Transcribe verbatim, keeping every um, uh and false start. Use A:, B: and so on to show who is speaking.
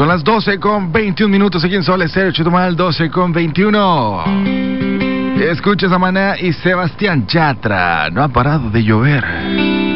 A: Son las doce con veintiún minutos aquí en Sol Estéreo Chetumal, doce con veintiuno. Escuchas a Maná y Sebastián Yatra. No ha parado de llover.